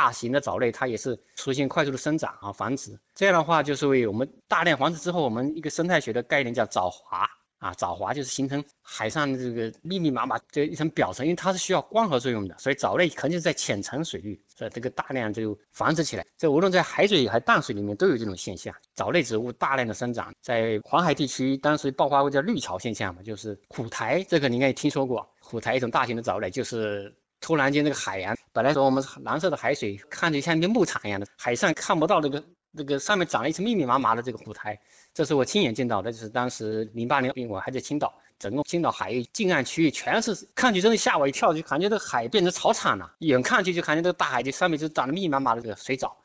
大型的藻类它也是出现快速的生长啊繁殖。这样的话就是为我们大量繁殖之后，我们一个生态学的概念叫藻华。藻华就是形成海上这个密密麻麻这一层表层，因为它是需要光合作用的，所以藻类肯定是在浅层水域，所以这个大量就繁殖起来。这无论在海水还是淡水里面都有这种现象，藻类植物大量的生长。在黄海地区当时爆发过叫绿潮现象嘛，就是虎苔，这个你应该也听说过。虎苔一种大型的藻类，就是突然间这个海洋本来说我们蓝色的海水看着像一个牧场一样的，海上看不到这个上面长了一层密密麻麻的这个虎苔，这是我亲眼见到的。就是当时08年我还在青岛，整个青岛海域近岸区域全是，看去真的吓我一跳，就感觉这个海变成草场了，远看去就感觉这个大海就上面就长得密密麻麻的这个水藻。